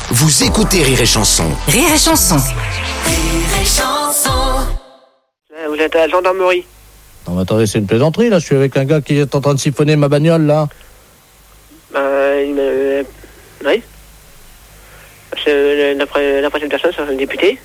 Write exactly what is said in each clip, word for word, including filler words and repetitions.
Vous écoutez Rire et Chanson. Rire et Chanson. Rire et Chanson. Vous êtes à la gendarmerie. Non mais attendez, c'est une plaisanterie là, je suis avec un gars qui est en train de siphonner ma bagnole là. Euh, il me... Oui. C'est, d'après, d'après cette personne, c'est un député.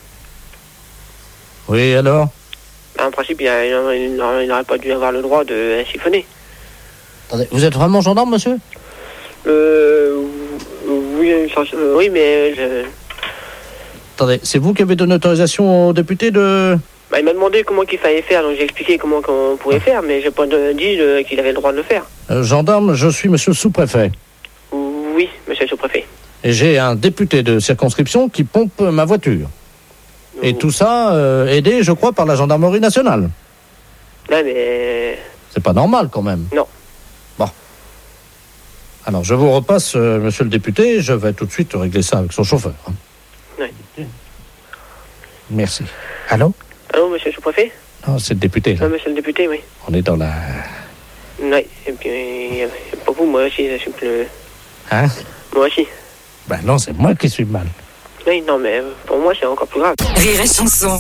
Oui, alors? En principe, il, a, il, il n'aurait pas dû avoir le droit de siphonner. Attendez, vous êtes vraiment gendarme, monsieur? Euh... Oui, euh, oui mais... Je... Attendez, c'est vous qui avez donné autorisation au député de... Bah, il m'a demandé comment qu'il fallait faire, donc j'ai expliqué comment on pouvait faire, mais j'ai pas de, dit de, qu'il avait le droit de le faire. Euh, gendarme, je suis monsieur le sous-préfet. Oui, monsieur le sous-préfet. Et j'ai un député de circonscription qui pompe ma voiture. Oh. Et tout ça, euh, aidé, je crois, par la gendarmerie nationale. Non, mais... C'est pas normal, quand même. Non. Bon. Alors, je vous repasse, euh, monsieur le député, je vais tout de suite régler ça avec son chauffeur. Hein. Oui. Merci. Allô? Allô, monsieur le sous-préfet? Non, c'est le député, là. Non, monsieur le député, oui. On est dans la... Oui, et puis, euh, pas vous, moi aussi, je suis plus... Hein? Moi aussi. Ben non, c'est moi qui suis mal. Oui, non, mais pour moi, c'est encore plus grave. Rire et Chanson.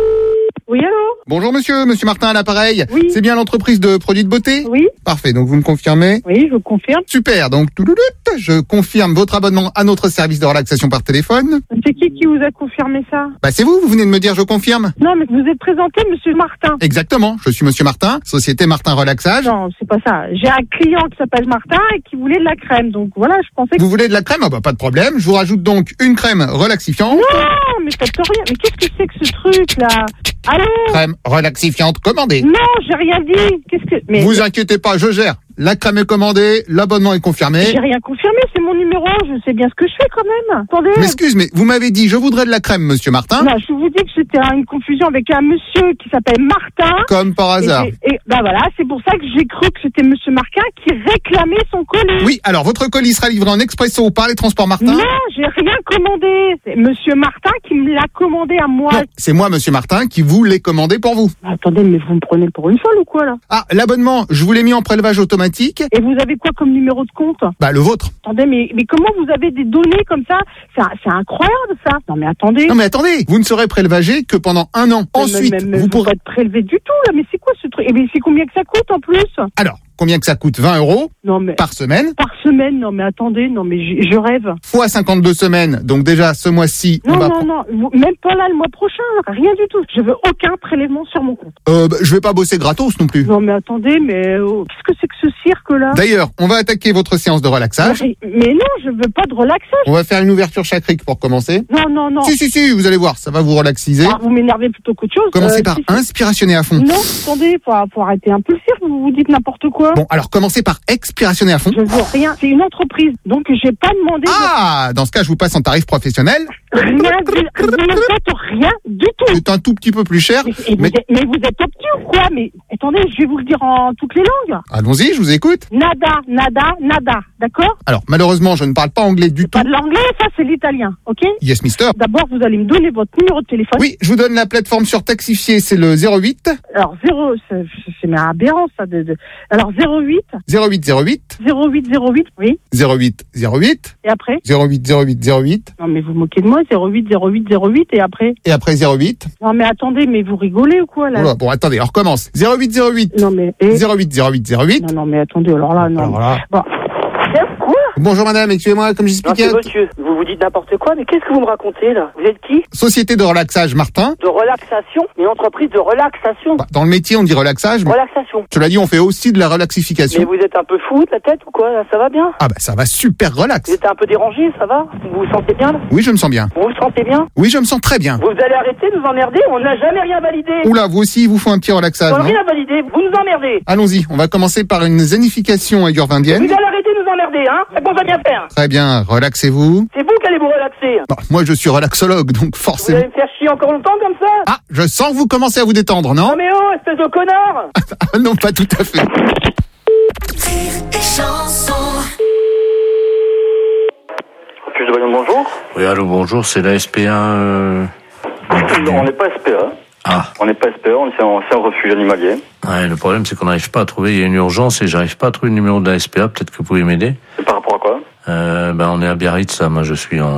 Oui, allô? Bonjour monsieur, monsieur Martin à l'appareil. Oui. C'est bien l'entreprise de produits de beauté? Oui. Parfait, donc vous me confirmez? Oui, je vous confirme. Super, donc toulouloute, je confirme votre abonnement à notre service de relaxation par téléphone. C'est qui qui vous a confirmé ça? Bah c'est vous, vous venez de me dire je confirme. Non, mais vous êtes présenté, monsieur Martin. Exactement, je suis monsieur Martin, société Martin Relaxage. Non, c'est pas ça. J'ai un client qui s'appelle Martin et qui voulait de la crème, donc voilà, je pensais que... Vous voulez de la crème? Ah bah pas de problème, je vous rajoute donc une crème relaxifiante. Non, mais faites rien. Mais qu'est-ce que c'est que ce truc, là? Allô? Crème relaxifiante commandée. Non, j'ai rien dit. Qu'est-ce que... Mais... Vous inquiétez pas, je gère. La crème est commandée, l'abonnement est confirmé. J'ai rien confirmé, c'est mon numéro, je sais bien ce que je fais quand même. Attendez. M'excuse, mais vous m'avez dit je voudrais de la crème, monsieur Martin. Non, je vous dis que c'était une confusion avec un monsieur qui s'appelle Martin. Comme par hasard. Et, et bah voilà, c'est pour ça que j'ai cru que c'était monsieur Martin qui réclamait son colis. Oui, alors votre colis sera livré en expresso par les transports Martin. Non, j'ai rien commandé. C'est monsieur Martin qui me l'a commandé à moi. Non, c'est moi, monsieur Martin, qui vous l'ai commandé pour vous. Attendez, mais vous me prenez pour une folle ou quoi là? Ah, l'abonnement, je vous l'ai mis en prélevage automatique. Et vous avez quoi comme numéro de compte? Bah, le vôtre. Attendez, mais, mais comment vous avez des données comme ça? C'est, c'est incroyable ça. Non mais attendez. Non mais attendez, vous ne serez prélevé que pendant un an. Mais, Ensuite, mais, mais, vous vous pourrez... pas être prélevé du tout là. Mais c'est quoi ce truc? Et mais c'est combien que ça coûte en plus? Alors, combien que ça coûte? vingt euros Non mais... par semaine. Par semaine? Non mais attendez, non mais je, je rêve. Fois cinquante-deux semaines, donc déjà ce mois-ci... Non, on va non, pr- non, vous- même pas là le mois prochain, rien du tout. Je veux aucun prélèvement sur mon compte. Euh, bah, je vais pas bosser gratos non plus. Non mais attendez, mais oh, qu'est-ce que c'est que ce cirque là? D'ailleurs, on va attaquer votre séance de relaxage. mais, mais non, je veux pas de relaxage. On va faire une ouverture chakrique pour commencer. Non, non, non. Si, si, si, vous allez voir, ça va vous relaxiser. Ah, vous m'énervez plutôt qu'autre chose. Commencez Euh, par si, si. inspirationner à fond. Non, attendez, faut, faut arrêter un peu le cirque, vous vous dites n'importe quoi. Bon, alors commencez par expirationner à fond. Je veux rien, c'est une entreprise, donc j'ai pas demandé... Ah, dans ce cas, je vous passe en tarif professionnel. Rien, du- vous ne faites rien du tout. C'est un tout petit peu plus cher. Mais, et vous Mais êtes, mais vous êtes obtus ou quoi? Mais attendez, je vais vous le dire en toutes les langues. allons-y, je vous écoute. Nada, nada, nada, d'accord? Alors, malheureusement, je ne parle pas anglais du tout. Pas de l'anglais, ça c'est l'italien, ok? Yes, mister. D'abord, vous allez me donner votre numéro de téléphone. Oui, je vous donne la plateforme sur Taxifié, c'est le zéro huit Alors, zéro, c'est, c'est mais aberrant ça. De, de... Alors, zéro huit, zéro huit zéro huit zéro huit zéro huit, oui. zéro huit zéro huit Et après? zéro huit zéro huit zéro huit Non, mais vous moquez de moi, zéro huit zéro huit zéro huit, et après? et après zéro huit. Non, mais attendez, mais vous rigolez ou quoi, là? Oula, bon, attendez, on recommence. zéro huit zéro huit Non, mais... et- zéro huit zéro huit zéro huit. Non, non, mais attendez, alors là, non. Alors là. Bon. C'est quoi? Bonjour madame, excusez-moi, comme Non, j'expliquais. c'est monsieur. Vous vous dites n'importe quoi, mais qu'est-ce que vous me racontez, là? Vous êtes qui? Société de relaxage Martin. De relaxation? Une entreprise de relaxation? Bah, dans le métier, on dit relaxage, mais Relaxation. cela dit, on fait aussi de la Mais relaxification. vous êtes un peu fou de la tête ou quoi, là? Ça va bien? Ah bah ça va super relax. Vous êtes un peu dérangé, ça va? Vous vous sentez bien, là? Oui, je me sens bien. Vous vous sentez bien? Oui, je me sens très bien. Vous allez arrêter de nous emmerder? On n'a jamais rien validé! Oula, vous aussi, il vous faut un petit relaxage, On n'a non? rien validé, vous nous emmerdez! Allons-y, on va commencer par une zénification ayurvindienne. Vous allez arrêter de nous emmerder, hein? C'est qu'on va bien faire! Très bien, relaxez-vous. C'est vous qui allez vous relaxer! Bon, moi, je suis relaxologue, donc Vous forcément... allez me faire chier encore longtemps comme ça? Ah, je sens que vous commencez à vous détendre, non? Non mais oh, espèce de connard! Ah non, pas tout à fait. Rire et Chanson. Plus de Bayonne, bonjour. Oui, allô, bonjour, c'est la S P un... Euh... On n'est pas S P A. Ah, On n'est pas S P A, on est en, c'est un refuge animalier. ouais, le problème c'est qu'on n'arrive pas à trouver, il y a une urgence et j'arrive pas à trouver le numéro de la S P A, peut-être que vous pouvez m'aider. C'est par rapport à quoi? Euh, ben on est à Biarritz, là, moi je suis en...